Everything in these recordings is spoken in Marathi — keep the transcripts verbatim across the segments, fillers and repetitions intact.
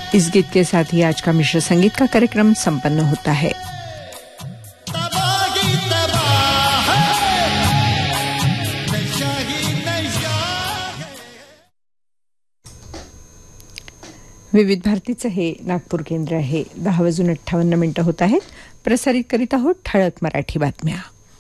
इस गीत के साथ ही आज का मिश्र संगीत का कार्यक्रम संपन्न होता है। विविध भारतीचं हे नागपूर केंद्र आहे। दहा वाजून अठ्ठावन्न मिनिटं होत आहेत। प्रसारित करीत आहोत ठळक मराठी बातम्या।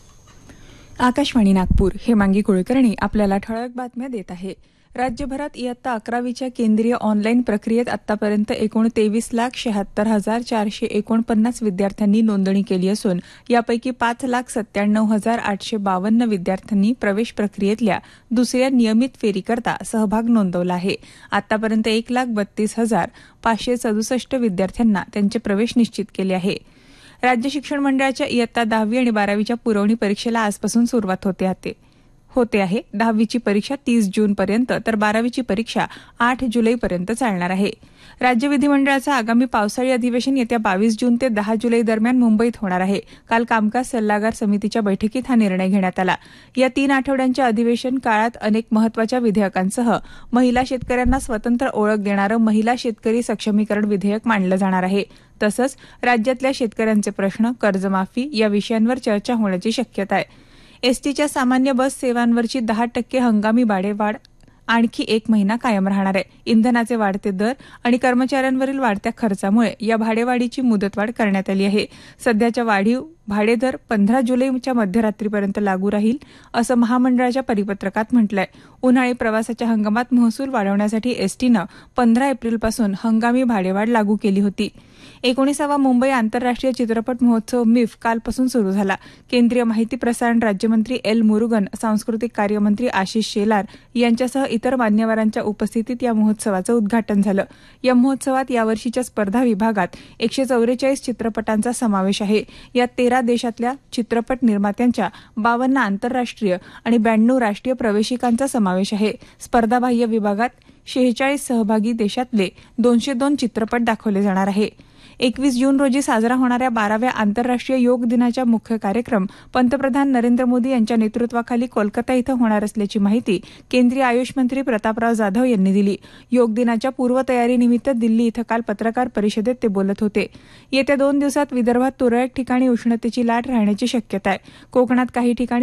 आकाशवाणी नागपूर हेमांगी कुलकर्णी आपल्याला ठळक बातम्या देत आहे। राज्यभरात इयत्ता अकरावीच्या केंद्रीय ऑनलाईन प्रक्रियेत आतापर्यंत एकूण तेवीस लाख शहात्तर हजार चारशे एकोणपन्नास विद्यार्थ्यांनी नोंदणी केली असून यापैकी पाच लाख सत्त्याण्णव हजार आठशे बावन्न विद्यार्थ्यांनी प्रवेश प्रक्रियेतल्या दुसऱ्या नियमित फेरीकरता सहभाग नोंदवला आहे। आतापर्यंत एक लाख बत्तीस हजार पाचशे सदुसष्ट विद्यार्थ्यांना त्यांचे प्रवेश निश्चित केले आहे। राज्य शिक्षण मंडळाच्या इयत्ता दहावी आणि बारावीच्या पुरवणी परीक्षेला आजपासून सुरुवात होते आहे होते आहे दहावीची परीक्षा तीस जूनपर्यंत तर बारावीची परीक्षा आठ जुलैपर्यंत चालणार आहे। राज्य विधिमंडळाचं आगामी पावसाळी अधिवेशन येत्या बावीस जून ते दहा जुलै दरम्यान मुंबईत होणार आहे। काल कामकाज सल्लागार समितीच्या बैठकीत हा निर्णय घेण्यात आला। या तीन आठवड्यांच्या अधिवेशन काळात अनेक महत्वाच्या विधेयकांसह महिला शेतकऱ्यांना स्वतंत्र ओळख देणारं महिला शेतकरी सक्षमीकरण विधेयक मांडलं जाणार आहे। तसंच राज्यातल्या शेतकऱ्यांचे प्रश्न, कर्जमाफी या विषयांवर चर्चा होण्याची शक्यता आहे। एसटीच्या सामान्य बस सेवांवरची दहा टक्के हंगामी भाडेवाढ आणखी एक महिना कायम राहणार आहे। इंधनाचे वाढते दर आणि कर्मचाऱ्यांवरील वाढत्या खर्चामुळे या भाडेवाढीची मुदतवाढ करण्यात आली आहे। सध्याच्या वाढीव भाडेदर पंधरा जुलैच्या मध्यरात्रीपर्यंत लागू राहील असं महामंडळाच्या परिपत्रकात म्हटलंय। उन्हाळी प्रवासाच्या हंगामात महसूल वाढवण्यासाठी एसटीनं पंधरा एप्रिलपासून हंगामी भाडेवाढ लागू केली होती। एकोणीसावा मुंबई आंतरराष्ट्रीय चित्रपट महोत्सव मिफ कालपासून सुरू झाला। केंद्रीय माहिती प्रसारण राज्यमंत्री एल मुरुगन, सांस्कृतिक कार्यमंत्री आशिष शेलार यांच्यासह इतर मान्यवरांच्या उपस्थितीत या महोत्सवाचं उद्घाटन झालं। या महोत्सवात यावर्षीच्या स्पर्धा विभागात एकशे चौवेचाळीस चित्रपटांचा समावेश आहे। यात तेरा देशातल्या चित्रपट निर्मात्यांच्या बावन्न आंतरराष्ट्रीय आणि ब्याण्णव राष्ट्रीय प्रवेशिकांचा समावेश आहे। स्पर्धाबाह्य विभागात शेहेचाळीस सहभागी देशातले दोनशे दोन चित्रपट दाखवले जाणार आहे। एकवीस जून रोजी साजरा होणाऱ्या बाराव्या आंतरराष्ट्रीय योग दिनाचा मुख्य कार्यक्रम पंतप्रधान नरेंद्र मोदी यांच्या नेतृत्वाखाली कोलकाता इथं होणार असल्याची माहिती केंद्रीय आयुष मंत्री प्रतापराव जाधव यांनी दिली। योग दिनाच्या पूर्वतयारीनिमित्त दिल्ली इथं काल पत्रकार परिषदेत ते बोलत होते। येत्या दोन दिवसात विदर्भात तुरळक ठिकाणी उष्णतेची लाट राहण्याची शक्यता आहे। कोकणात काही ठिकाणी